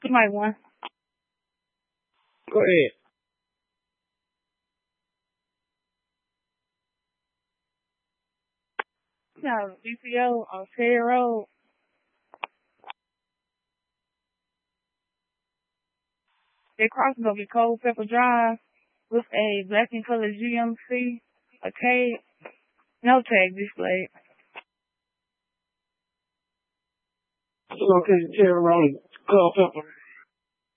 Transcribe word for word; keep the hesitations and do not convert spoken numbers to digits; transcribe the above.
You might want. Go ahead. Yeah, B P O on Terry Road. That crossing gonna be Cold Pepper Drive with a black and color G M C, a K, no tag displayed. So, okay, Terry Road, Culpepper.